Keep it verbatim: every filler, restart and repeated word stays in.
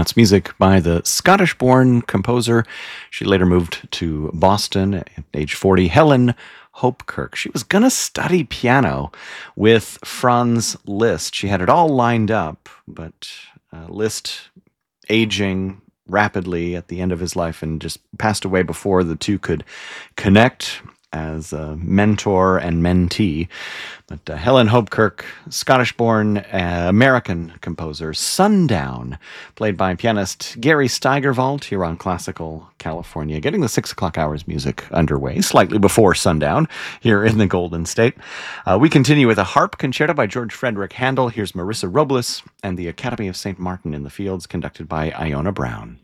That's music by the Scottish-born composer. She later moved to Boston at age forty. Helen Hopkirk. She was going to study piano with Franz Liszt. She had it all lined up, but uh, Liszt aging rapidly at the end of his life and just passed away before the two could connect as a mentor and mentee. But uh, Helen Hopkirk, Scottish-born uh, American composer. Sundown, played by pianist Gary Steigerwald here on Classical California, getting the six o'clock hours music underway, slightly before sundown here in the Golden State. Uh, we continue with a harp concerto by George Frederick Handel. Here's Marissa Robles and the Academy of Saint Martin in the Fields, conducted by Iona Brown.